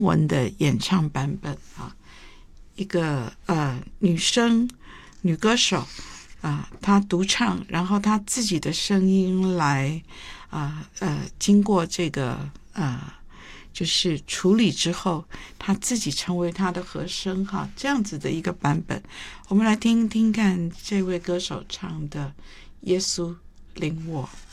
文的演唱版本啊，一个女歌手她独唱，然后她自己的声音来经过这个就是处理之后，她自己成为她的和声哈，这样子的一个版本，我们来听听看这位歌手唱的《耶稣领我》。